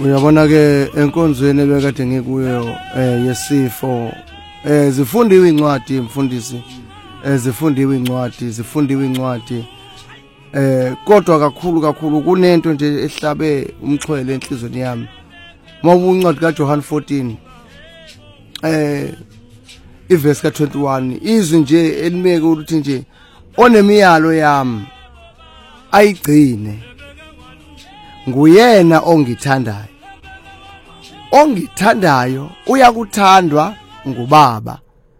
Uyabona ke enkonzweni ebekade ngikuyo yesifo zifundiwe incwadi mfundisi zifundiwe incwadi kodwa kakhulu kunento nje ehlabe umxhwele enhlizweni yami mawuncwadi kaJohn 14 iverse ka21 izwi nje elimeke ukuthi nje onemiyalo yami ayigcine nguyena ongithandayo uyakuthandwa ngubaba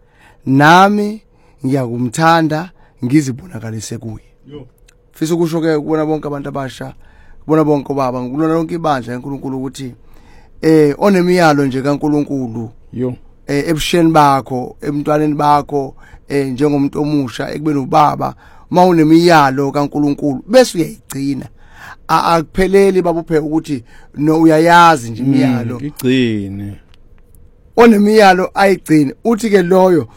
nami ngiyakumthanda ngizibonakalise kuye. Fisa ukusho ke kubona bonke abantu abasha kubona bonke baba ngikulona lonke ibandla kaNkuluNkulu ukuthi onemiyalo nje kaNkuluNkulu ebusheni bakho emntwaneni bakho njengomuntu omusha ekubeni ubaba mawunemiyalo kaNkuluNkulu bese uyayigcina akupheleli babuphe ukuthi no uyayazi nje imiyalo igcine onemiyalo ayigcine uthi ke loyo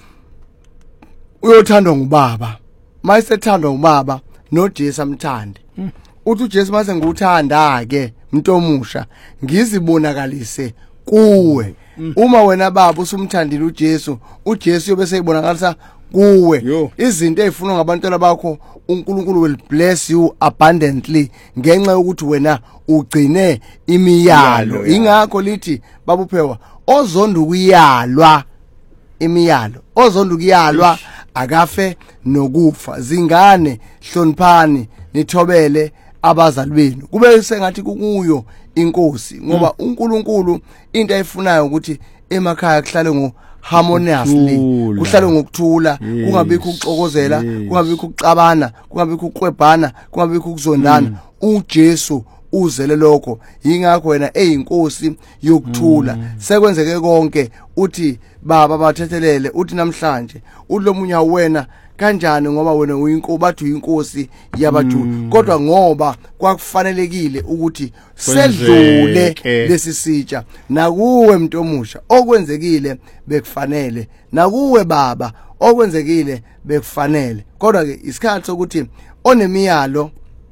uyothandwa ngubaba mayisethandwa ngubaba noJesu amthande uthi uJesu mase nguthanda ke umuntu omusha ngizibonakalise kuwe uma wena baba usumthandile uJesu yobe seyibonakalisa kuwe izinto ezifunwa ngabantwana bakho uNkulunkulu will bless you abundantly ngenxa yokuthi wena ugcine imiyalo ingakho lithi babuphewa ozonda ukuyalwa imiyalo ozonda ukuyalwa akafe nokufa zingane hloniphani nithobele abazali benu kube sengathi kukuyo inkosi ngoba uNkulunkulu into ayifunayo ukuthi emakhaya kuhlale harmoniously kuhlale ngokuthula kungabikho ukuxokozela kungabikho ukucabana kungabikho ukuqwebhana kungabikho ukuzondana uJesu uzele lokho ingakho wena eyinkosi yokuthula sekwenzeke konke uthi baba bathethelele uthi namhlanje ulomunye wena kanjani ngoba wena uyinkosi bathi uyinkosi yabaJuda kodwa ngoba kwakufanelekile ukuthi sedlule lesisitsha nakuwe umuntu omusha okwenzekile bekufanele nakuwe baba okwenzekile bekufanele kodwa ke isikhathi sokuthi onemiyalo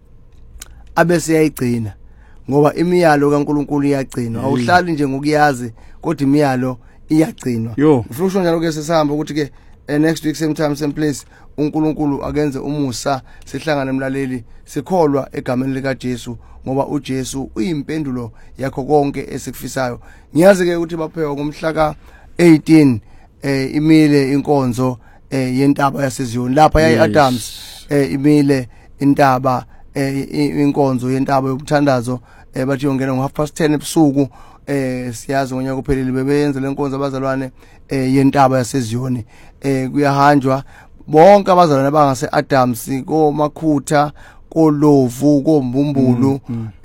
abese yayigcina ngoba imiyalo kaNkuluNkulu iyagcinwa awuhlali nje ngokuyazi kodwa imiyalo iyagcinwa ngifuna usho njalo ke sesihamba ukuthi ke next week same time same place uNkulunkulu akenze umusa sihlangane emlaleli sikholwa egameni lika Jesu ngoba uJesu uyimpendulo yakho konke esikufisayo ngiyazi ke ukuthi baphewa ngomhla ka 18 imile inkonzo yentaba yaseZiyoni lapha yayiAdams imile intaba inkonzo yentaba yokuthandazo bathi yongena ngo10:30 ebusuku siyazi ngonyaka ophelele bebenze lenkonzo abazalwane yentaba yaseZiyoni kuyahanjwa bonke abazalwane bangase Adams koMakhutha koLovu koMbumbulu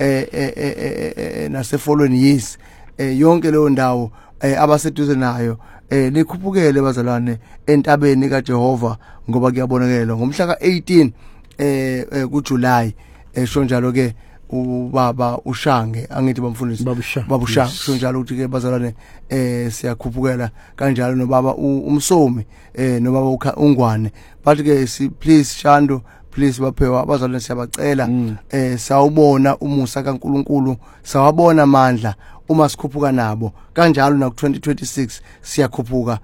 nasefolweni yes yonke leyo ndawo abaseduze nayo likhuphukele bazalwane entabeni kaJehova ngoba kuyabonakala ngomhla ka18 kuJuly esho njalo ke ubaba ushange angithi bamfundisi baba ushange sho njalo ukuthi ke bazalwane siyakhuphukela kanjalo nobaba umsomi nobaba uNgwane bathi ke please Shando please baphewa abazalwane siyabacela sawubona umusa kaNkuluNkulu sawabona amandla uma sikhuphuka nabo kanjalo na ku 2026 siyakhuphuka